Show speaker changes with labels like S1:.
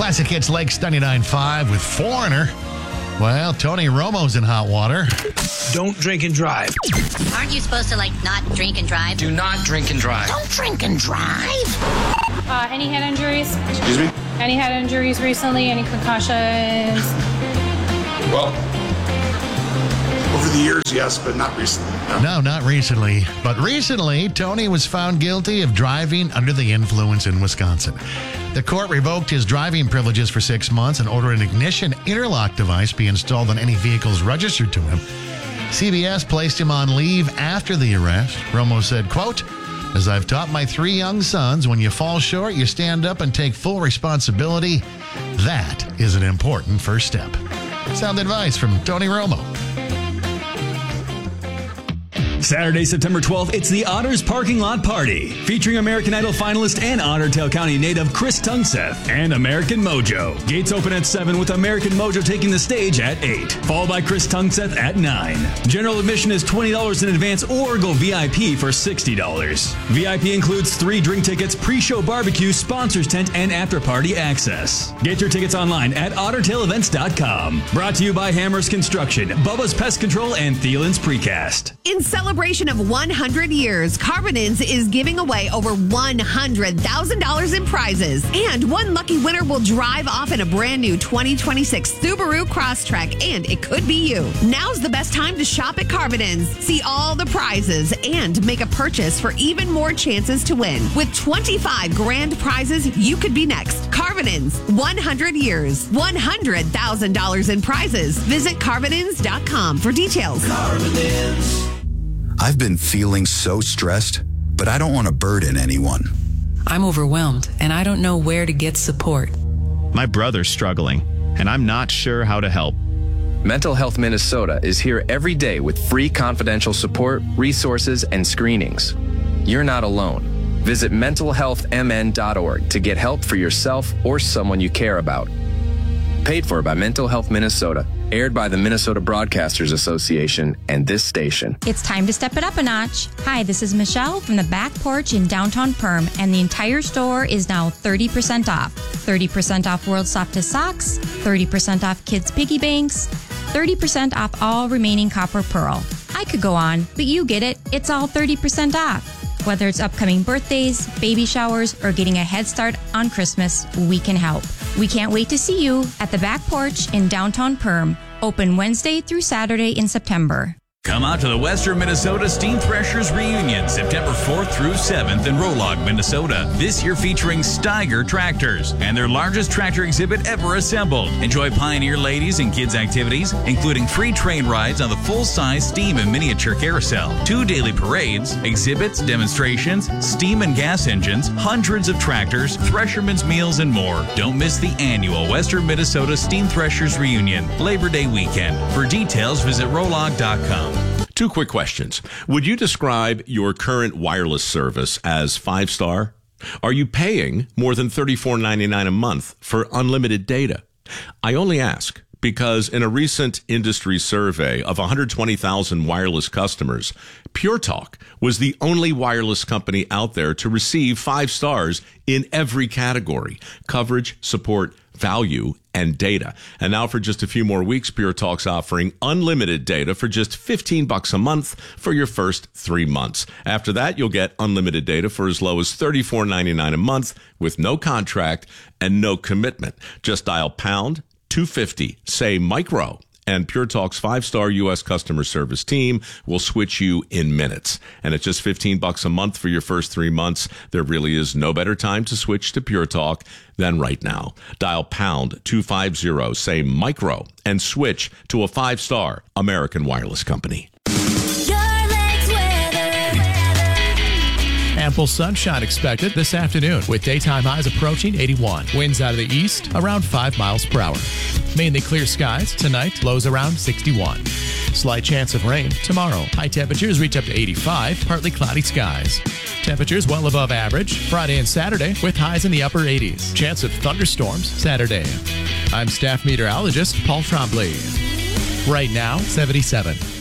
S1: Classic Hits Lakes 99.5 with Foreigner. Well, Tony Romo's in hot water.
S2: Don't drink and drive.
S3: Aren't you supposed to, not drink and drive?
S2: Do not drink and drive.
S3: Don't drink and drive.
S4: Any head injuries?
S5: Excuse me?
S4: Any head injuries recently? Any concussions?
S5: Well, over the years, yes, but not recently.
S1: No, not recently. But recently, Tony was found guilty of driving under the influence in Wisconsin. The court revoked his driving privileges for 6 months and ordered an ignition interlock device be installed on any vehicles registered to him. CBS placed him on leave after the arrest. Romo said, quote, "As I've taught my 3 young sons, when you fall short, you stand up and take full responsibility. That is an important first step." Sound advice from Tony Romo.
S6: Saturday, September 12th, it's the Otters Parking Lot Party, featuring American Idol finalist and Otter Tail County native Chris Tungseth and American Mojo. Gates open at 7 with American Mojo taking the stage at 8, followed by Chris Tungseth at 9. General admission is $20 in advance or go VIP for $60. VIP includes 3 drink tickets, pre-show barbecue, sponsors tent, and after-party access. Get your tickets online at OttertailEvents.com. Brought to you by Hammers Construction, Bubba's Pest Control, and Thielen's Precast.
S7: In celebration of 100 years, Carbonins is giving away over $100,000 in prizes. And one lucky winner will drive off in a brand new 2026 Subaru Crosstrek, and it could be you. Now's the best time to shop at Carbonins. See all the prizes and make a purchase for even more chances to win. With 25 grand prizes, you could be next. Carbonins, 100 years, $100,000 in prizes. Visit Carbonins.com for details.
S8: I've been feeling so stressed, but I don't want to burden anyone.
S9: I'm overwhelmed, and I don't know where to get support.
S10: My brother's struggling, and I'm not sure how to help.
S11: Mental Health Minnesota is here every day with free confidential support, resources, and screenings. You're not alone. Visit mentalhealthmn.org to get help for yourself or someone you care about. Paid for by Mental Health Minnesota. Aired by the Minnesota Broadcasters Association and this station.
S12: It's time to step it up a notch. Hi, this is Michelle from the Back Porch in downtown Perm, and the entire store is now 30% off. 30% off World's Softest Socks, 30% off Kids Piggy Banks, 30% off all remaining Copper Pearl. I could go on, but you get it. It's all 30% off. Whether it's upcoming birthdays, baby showers, or getting a head start on Christmas, we can help. We can't wait to see you at the Back Porch in downtown Perm, open Wednesday through Saturday in September.
S13: Come out to the Western Minnesota Steam Threshers Reunion, September 4th through 7th in Rolog, Minnesota. This year featuring Steiger tractors and their largest tractor exhibit ever assembled. Enjoy Pioneer ladies and kids activities, including free train rides on the full-size steam and miniature carousel, 2 daily parades, exhibits, demonstrations, steam and gas engines, hundreds of tractors, threshermen's meals, and more. Don't miss the annual Western Minnesota Steam Threshers Reunion, Labor Day weekend. For details, visit rolog.com.
S14: 2 quick questions. Would you describe your current wireless service as 5-star? Are you paying more than $34.99 a month for unlimited data? I only ask because in a recent industry survey of 120,000 wireless customers, Pure Talk was the only wireless company out there to receive 5 stars in every category: coverage, support, value, and data. And now for just a few more weeks, Pure Talk's offering unlimited data for just $15 a month for your first 3 months. After that, you'll get unlimited data for as low as $34.99 a month with no contract and no commitment. Just dial pound 250, say micro, and Pure Talk's 5-star U.S. customer service team will switch you in minutes. And at just $15 a month for your first 3 months, there really is no better time to switch to Pure Talk than right now. Dial pound 250, say micro, and switch to a 5-star American wireless company.
S15: Ample sunshine expected this afternoon with daytime highs approaching 81. Winds out of the east around 5 miles per hour. Mainly clear skies tonight, lows around 61. Slight chance of rain tomorrow. High temperatures reach up to 85, partly cloudy skies. Temperatures well above average Friday and Saturday with highs in the upper 80s. Chance of thunderstorms Saturday. I'm staff meteorologist Paul Trombley. Right now, 77.